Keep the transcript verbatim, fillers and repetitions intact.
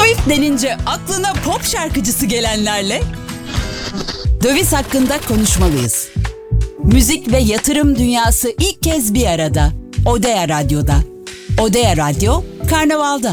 Kayıp denince aklına pop şarkıcısı gelenlerle döviz hakkında konuşmalıyız. Müzik ve yatırım dünyası ilk kez bir arada. Odea Radyo'da. Odea Radyo, Karnaval'da.